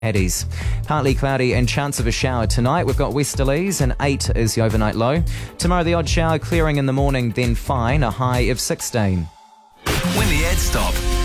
Eddies. Partly cloudy and chance of a shower tonight. We've got westerlies and 8 is the overnight low. Tomorrow the odd shower clearing in the morning, then fine, a high of 16. When the ads stop,